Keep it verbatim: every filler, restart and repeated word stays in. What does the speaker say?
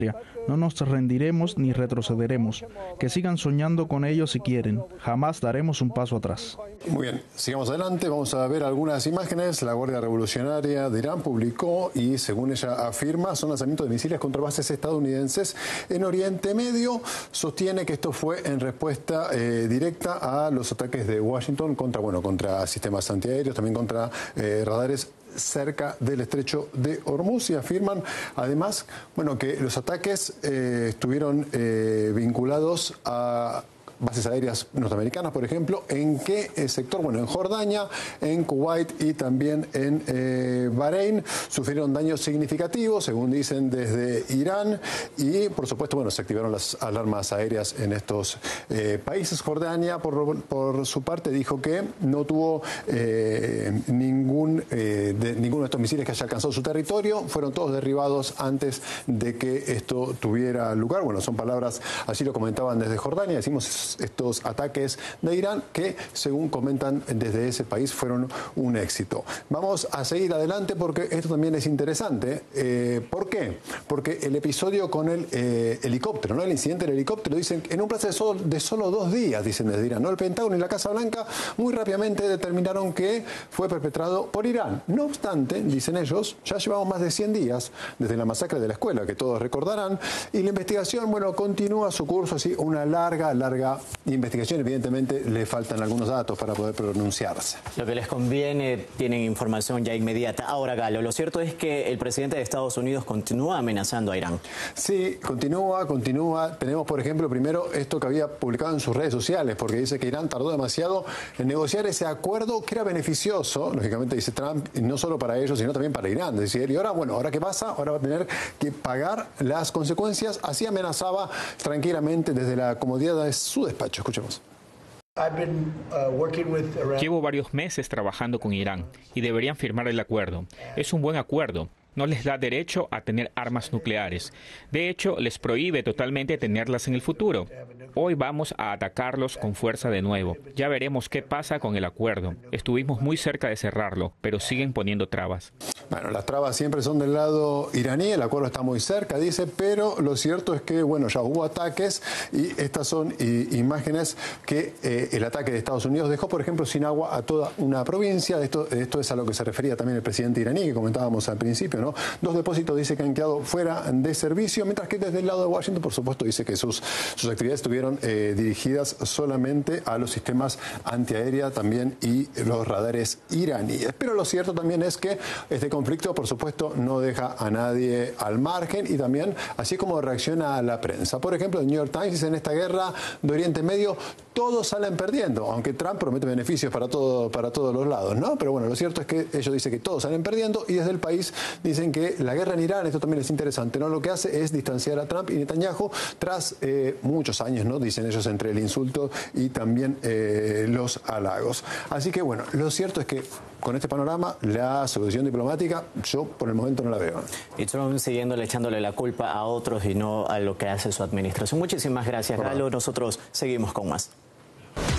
No nos rendiremos ni retrocederemos. Que sigan soñando con ello si quieren. Jamás daremos un paso atrás. Muy bien, sigamos adelante. Vamos a ver algunas imágenes. La Guardia Revolucionaria de Irán publicó y, según ella afirma, son lanzamientos de misiles contra bases estadounidenses en Oriente Medio. Sostiene que esto fue en respuesta eh, directa a los ataques de Washington contra, bueno, contra sistemas antiaéreos, también contra eh, radares cerca del estrecho de Hormuz, y afirman además, bueno, que los ataques eh, estuvieron eh, vinculados a bases aéreas norteamericanas, por ejemplo. ¿En qué sector? Bueno, en Jordania, en Kuwait y también en eh, Bahrein sufrieron daños significativos, según dicen desde Irán, y por supuesto, bueno, se activaron las alarmas aéreas en estos eh, países. Jordania, por, por su parte, dijo que no tuvo eh, ningún eh, de, ninguno de estos misiles que haya alcanzado su territorio, fueron todos derribados antes de que esto tuviera lugar. Bueno, son palabras, así lo comentaban desde Jordania. Decimos estos ataques de Irán que, según comentan desde ese país, fueron un éxito. Vamos a seguir adelante porque esto también es interesante. Eh, ¿Por qué? Porque el episodio con el eh, helicóptero, ¿no? El incidente del helicóptero, dicen en un plazo de solo, de solo dos días, dicen desde Irán, ¿no? El Pentágono y la Casa Blanca muy rápidamente determinaron que fue perpetrado por Irán. No obstante, dicen ellos, ya llevamos más de cien días desde la masacre de la escuela, que todos recordarán, y la investigación, bueno, continúa su curso, así, una larga, larga investigación. Evidentemente le faltan algunos datos para poder pronunciarse. Lo que les conviene, tienen información ya inmediata. Ahora, Galo, lo cierto es que el presidente de Estados Unidos continúa amenazando a Irán. Sí, continúa, continúa. Tenemos, por ejemplo, primero esto que había publicado en sus redes sociales, porque dice que Irán tardó demasiado en negociar ese acuerdo que era beneficioso, lógicamente dice Trump, no solo para ellos, sino también para Irán. Decía él, y ahora, bueno, ¿ahora qué pasa? Ahora va a tener que pagar las consecuencias. Así amenazaba tranquilamente desde la comodidad de su despacho. Escuchemos. Llevo varios meses trabajando con Irán y deberían firmar el acuerdo. Es un buen acuerdo. No les da derecho a tener armas nucleares. De hecho, les prohíbe totalmente tenerlas en el futuro. Hoy vamos a atacarlos con fuerza de nuevo. Ya veremos qué pasa con el acuerdo. Estuvimos muy cerca de cerrarlo, pero siguen poniendo trabas. Bueno, las trabas siempre son del lado iraní, el acuerdo está muy cerca, dice, pero lo cierto es que, bueno, ya hubo ataques y estas son y, imágenes que eh, el ataque de Estados Unidos dejó, por ejemplo, sin agua a toda una provincia. Esto, esto es a lo que se refería también el presidente iraní, que comentábamos al principio, ¿no? Dos depósitos dice que han quedado fuera de servicio, mientras que desde el lado de Washington, por supuesto, dice que sus, sus actividades estuvieron eh, dirigidas solamente a los sistemas antiaérea también y los radares iraníes. Pero lo cierto también es que este conflicto, por supuesto, no deja a nadie al margen, y también así como reacciona la prensa. Por ejemplo, el New York Times dice: en esta guerra de Oriente Medio todos salen perdiendo, aunque Trump promete beneficios para, todo, para todos los lados, ¿no? Pero bueno, lo cierto es que ellos dicen que todos salen perdiendo, y desde el país dicen que la guerra en Irán, esto también es interesante, ¿no? Lo que hace es distanciar a Trump y Netanyahu tras eh, muchos años, ¿no? Dicen ellos, entre el insulto y también eh, los halagos. Así que bueno, lo cierto es que con este panorama la solución diplomática yo por el momento no la veo. Y Trump siguiéndole, echándole la culpa a otros y no a lo que hace su administración. Muchísimas gracias, Galo. Nosotros seguimos con más.